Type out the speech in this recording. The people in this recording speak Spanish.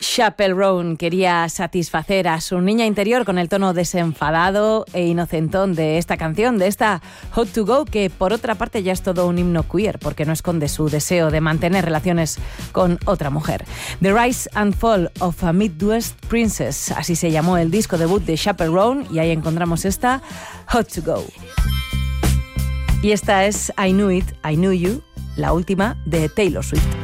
Chappell Roan quería satisfacer a su niña interior con el tono desenfadado e inocentón de esta canción, de esta Hot to Go, que por otra parte ya es todo un himno queer, porque no esconde su deseo de mantener relaciones con otra mujer. The Rise and Fall of a Midwest Princess, así se llamó el disco debut de Chappell Roan, y ahí encontramos esta Hot to Go. Y esta es I Knew It, I Knew You, la última de Taylor Swift.